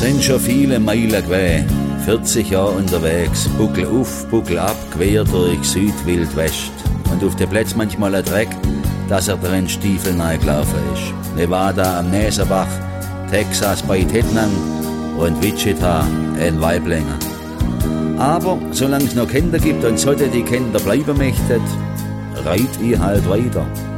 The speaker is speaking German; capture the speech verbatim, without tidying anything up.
sind schon viele Meilen gewesen, vierzig Jahre unterwegs, Buckel auf, Buckel ab, quer durch Südwild West. Und auf der Plätz manchmal ein Dreck, dass er drin Stiefel gelaufen ist. Nevada am Näserbach, Texas bei Tettnang und Wichita in Waiblingen. Aber solange es noch Kinder gibt und sollte die Kinder bleiben möchten, reit ich halt weiter.